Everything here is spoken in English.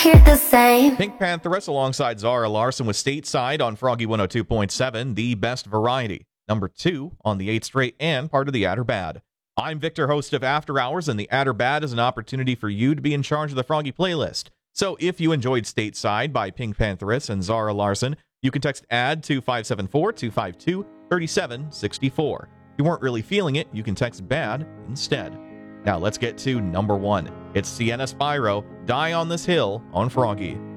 hear the same. Pink Pantheress alongside Zara Larson with Stateside on Froggy 102.7, the best variety. Number 2 on the 8th straight and part of the Adder Bad. I'm Victor, host of After Hours, and the Adder Bad is an opportunity for you to be in charge of the Froggy playlist. So if you enjoyed Stateside by Pink Pantheress and Zara Larson, you can text ADD to 574-252-3764. If you weren't really feeling it, you can text BAD instead. Now let's get to number 1. It's Sienna Spyro, Die on This Hill on Froggy.